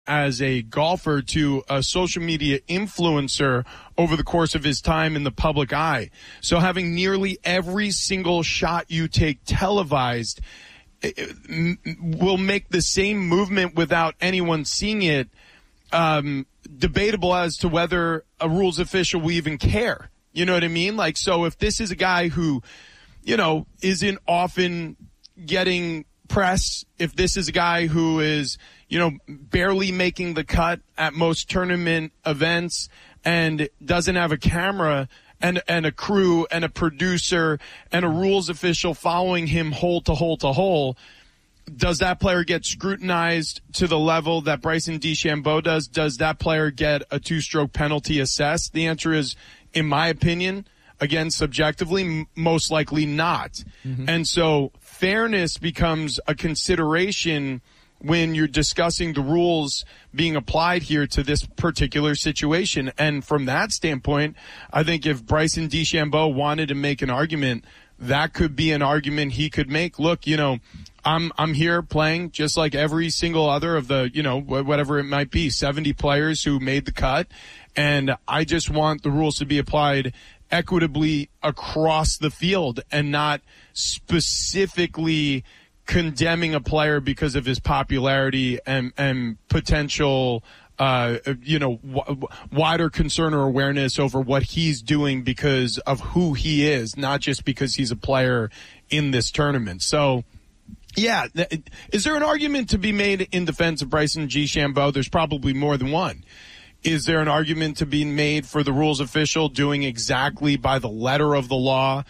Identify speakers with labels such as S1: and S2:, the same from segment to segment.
S1: as a golfer to a social media influencer over the course of his time in the public eye. So having nearly every single shot you take televised will make the same movement without anyone seeing it debatable as to whether a rules official will even care. You know what I mean? Like, so if this is a guy who, you know, isn't often getting press, if this is a guy who is, you know, barely making the cut at most tournament events and doesn't have a camera and a crew and a producer and a rules official following him hole to hole to hole, does that player get scrutinized to the level that Bryson DeChambeau does? Does that player get a 2-stroke penalty assessed? The answer is, in my opinion, again, subjectively, most likely not. Mm-hmm. And so fairness becomes a consideration when you're discussing the rules being applied here to this particular situation. And from that standpoint, I think if Bryson DeChambeau wanted to make an argument, that could be an argument he could make. Look, you know, I'm here playing just like every single other of the, you know, whatever it might be, 70 players who made the cut. And I just want the rules to be applied equitably across the field and not specifically condemning a player because of his popularity and potential, you know, wider concern or awareness over what he's doing because of who he is, not just because he's a player in this tournament. So, yeah, is there an argument to be made in defense of Bryson DeChambeau? There's probably more than one. Is there an argument to be made for the rules official doing exactly by the letter of the law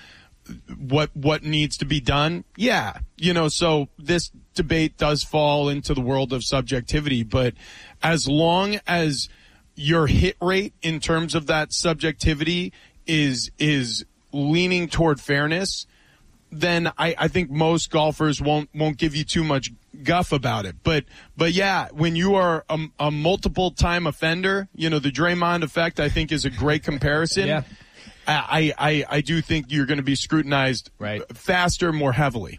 S1: what needs to be done? Yeah. You know, so this debate does fall into the world of subjectivity, but as long as your hit rate in terms of that subjectivity is leaning toward fairness, then I think most golfers won't give you too much guff about it. But yeah, when you are a multiple time offender, you know, the Draymond effect I think is a great comparison. Yeah. I do think you're going to be scrutinized faster, more heavily.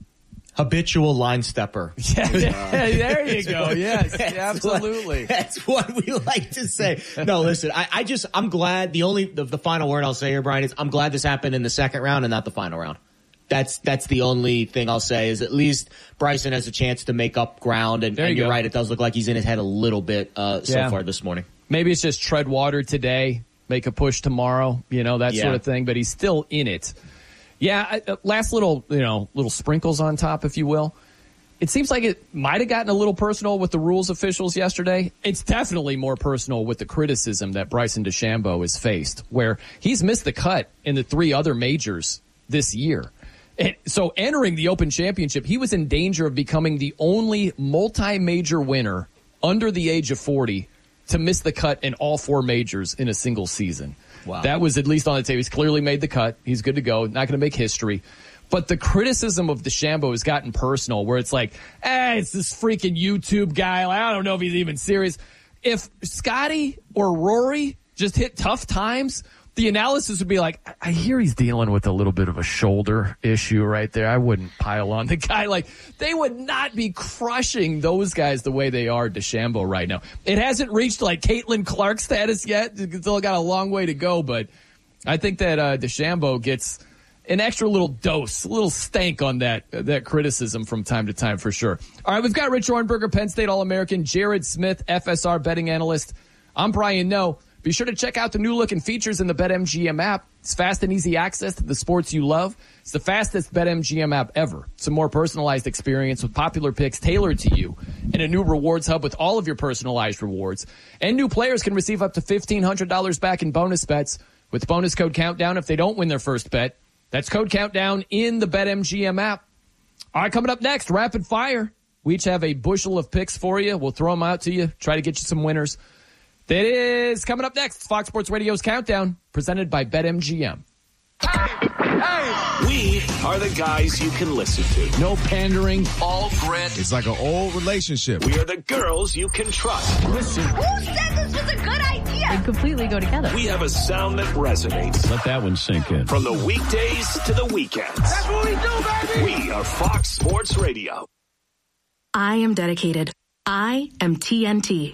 S2: Habitual line stepper.
S3: Yeah, there you go. Yes, absolutely.
S2: That's what we like to say. No, listen, I'm glad the final word I'll say here, Brian, is I'm glad this happened in the second round and not the final round. That's the only thing I'll say is at least Bryson has a chance to make up ground. And you're right, it does look like he's in his head a little bit so far this morning.
S3: Maybe it's just tread water today, make a push tomorrow, you know, that sort of thing. But he's still in it. Yeah, last little sprinkles on top, if you will. It seems like it might have gotten a little personal with the rules officials yesterday. It's definitely more personal with the criticism that Bryson DeChambeau has faced, where he's missed the cut in the 3 other majors this year. And so entering the Open Championship, he was in danger of becoming the only multi-major winner under the age of 40 to miss the cut in all 4 majors in a single season. Wow. That was at least on the table. He's clearly made the cut. He's good to go. Not going to make history. But the criticism of DeChambeau has gotten personal, where it's like, it's this freaking YouTube guy. Like, I don't know if he's even serious. If Scotty or Rory just hit tough times, the analysis would be like, I hear he's dealing with a little bit of a shoulder issue right there. I wouldn't pile on the guy. Like, they would not be crushing those guys the way they are DeChambeau right now. It hasn't reached like Caitlin Clark status yet. It's still got a long way to go, but I think that DeChambeau gets an extra little dose, a little stank on that criticism from time to time for sure. All right, we've got Rich Orenberger, Penn State All-American, Jared Smith, FSR betting analyst. I'm Brian Noe. Be sure to check out the new look and features in the BetMGM app. It's fast and easy access to the sports you love. It's the fastest BetMGM app ever. It's a more personalized experience with popular picks tailored to you and a new rewards hub with all of your personalized rewards. And new players can receive up to $1,500 back in bonus bets with bonus code Countdown if they don't win their first bet. That's code Countdown in the BetMGM app. All right, coming up next, Rapid Fire. We each have a bushel of picks for you. We'll throw them out to you, try to get you some winners. That is coming up next. Fox Sports Radio's Countdown, presented by BetMGM.
S4: Hey! We are the guys you can listen to.
S3: No pandering,
S4: all grit.
S5: It's like an old relationship.
S4: We are the girls you can trust.
S6: Listen. Who said this was a good idea?
S7: They completely go together.
S4: We have a sound that resonates.
S5: Let that one sink in.
S4: From the weekdays to the weekends.
S6: That's what we do, baby!
S4: We are Fox Sports Radio.
S8: I am dedicated.
S7: I am TNT.